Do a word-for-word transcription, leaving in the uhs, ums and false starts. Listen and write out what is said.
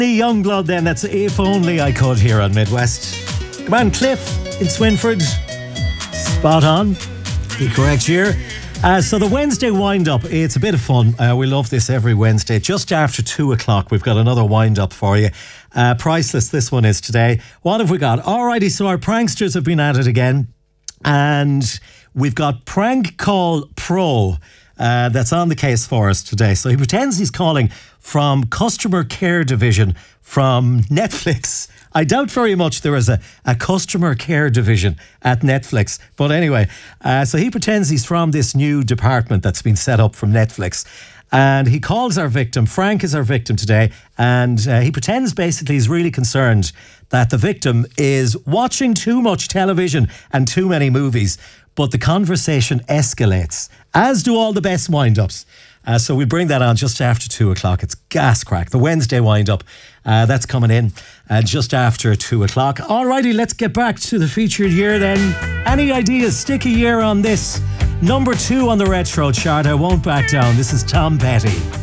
The Youngblood then, that's If Only I Could here on Midwest. Come on, Cliff in Swinford. Spot on. The correct year. Uh, so the Wednesday wind-up, it's a bit of fun. Uh, we love this every Wednesday. Just after two o'clock, we've got another wind-up for you. Uh, priceless, this one is today. What have we got? Alrighty, so our pranksters have been at it again. And we've got Prank Call Pro uh, that's on the case for us today. So he pretends he's calling from Customer Care Division from Netflix. I doubt very much there is a, a customer care division at Netflix. But anyway, uh, so he pretends he's from this new department that's been set up from Netflix. And he calls our victim. Frank is our victim today. And uh, he pretends basically he's really concerned that the victim is watching too much television and too many movies. But the conversation escalates, as do all the best wind-ups. Uh, so we bring that on just after two o'clock. It's gas crack. The Wednesday wind-up, uh, that's coming in uh, just after two o'clock. Alrighty, let's get back to the featured year then. Any ideas? Stick a year on this. Number two on the retro chart. I won't back down. This is Tom Petty.